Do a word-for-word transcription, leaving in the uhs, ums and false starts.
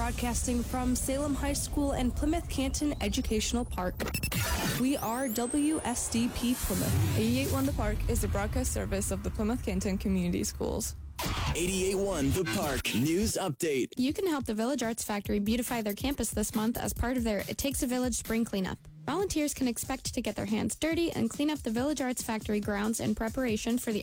broadcasting from Salem High School and Plymouth Canton Educational Park. We are W S D P Plymouth. eighty-eight point one The Park is the broadcast service of the Plymouth Canton Community Schools. eighty-eight point one The Park News Update. You can help the Village Arts Factory beautify their campus this month as part of their It Takes a Village spring cleanup. Volunteers can expect to get their hands dirty and clean up the Village Arts Factory grounds in preparation for the